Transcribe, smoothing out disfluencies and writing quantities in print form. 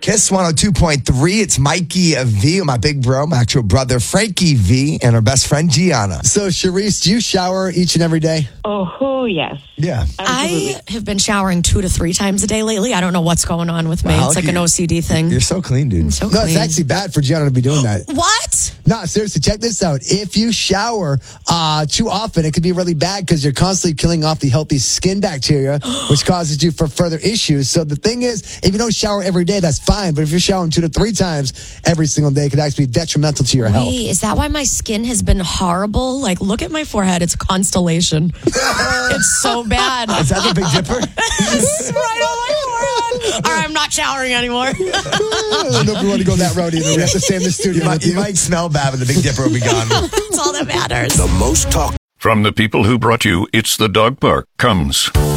Kiss 102.3. It's Mikey V, my big bro, my actual brother Frankie V, and our best friend Gianna. So, Charisse, do you shower each and every day? Oh, yes. Yeah. Absolutely. I have been showering 2 to 3 times a day lately. I don't know what's going on with me. Wow, It's like an OCD thing. You're so clean, dude. So No, it's clean. actually bad for Gianna to be doing that. What? No, seriously, check this out. If you shower too often, it could be really bad because you're constantly killing off the healthy skin bacteria, which causes you for further issues. So the thing is, if you don't shower every day, that's fine. But if you're showering 2 to 3 times every single day, it could actually be detrimental to your health. Wait, is that why my skin has been horrible? Like, look at my forehead. It's a constellation. It's so bad. Is that the Big Dipper? It's right on my forehead. All right, I'm not showering anymore. I don't know if we want to go that road either. We have to stay in the studio. You might smell bad, but the Big Dipper will be gone. That's all that matters. The most talk. From the people who brought you It's the Dog Park comes